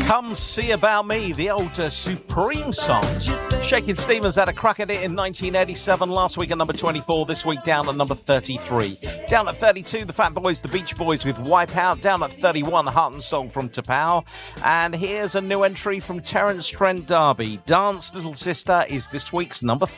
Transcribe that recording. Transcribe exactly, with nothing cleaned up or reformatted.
Come See About Me, the old uh, Supreme song. Shakin' Stevens had a crack at it in nineteen eighty-seven, last week at number twenty-four, this week down at number thirty-three. Down at thirty-two, the Fat Boys, the Beach Boys with Wipeout. Down at thirty-one, Heart and Soul from Tapao. And here's a new entry from Terence Trent D'Arby. Dance Little Sister is this week's number thirty.